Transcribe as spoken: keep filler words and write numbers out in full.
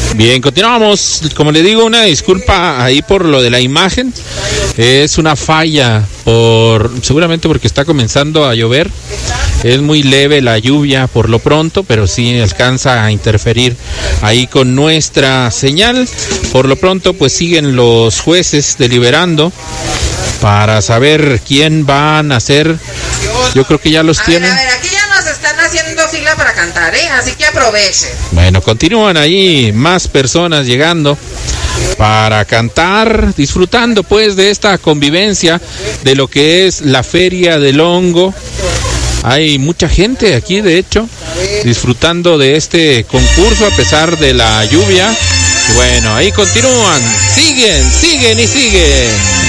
Bien, continuamos. Como le digo, una disculpa ahí por lo de la imagen. Es una falla, por seguramente porque está comenzando a llover. Es muy leve la lluvia por lo pronto, pero sí alcanza a interferir ahí con nuestra señal. Por lo pronto, pues siguen los jueces deliberando para saber quién van a ser. Yo creo que ya los a tienen. Ver, a ver, aquí ya nos están haciendo fila para cantar, ¿eh? Así que aprovechen. Bueno, continúan ahí más personas llegando para cantar, disfrutando pues de esta convivencia de lo que es la Feria del Hongo. Hay mucha gente aquí, de hecho, disfrutando de este concurso a pesar de la lluvia. Y bueno, ahí continúan, siguen, siguen y siguen.